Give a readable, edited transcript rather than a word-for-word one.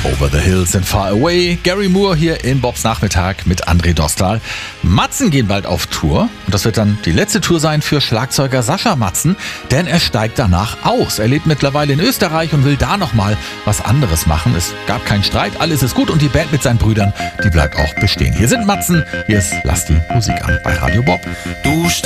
Over the Hills and Far Away. Gary Moore hier in Bobs Nachmittag mit André Dostal. Matzen gehen bald auf Tour. Und das wird dann die letzte Tour sein für Schlagzeuger Sascha Matzen, denn er steigt danach aus. Er lebt mittlerweile in Österreich und will da nochmal was anderes machen. Es gab keinen Streit, alles ist gut und die Band mit seinen Brüdern, die bleibt auch bestehen. Hier sind Matzen, hier ist Lass die Musik an bei Radio Bob. Du